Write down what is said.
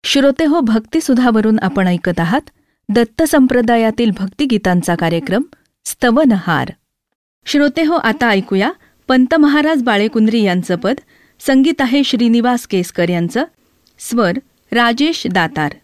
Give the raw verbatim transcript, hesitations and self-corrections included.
श्रोते हो, भक्तिसुधावरून आपण ऐकत आहात दत्त संप्रदायातील भक्तिगीतांचा कार्यक्रम स्तवनहार. श्रोते हो, आता ऐकूया पंत महाराज बाळेकुंद्री यांचं पद. संगीत आहे श्रीनिवास केसकर यांचं. स्वर राजेश दातार.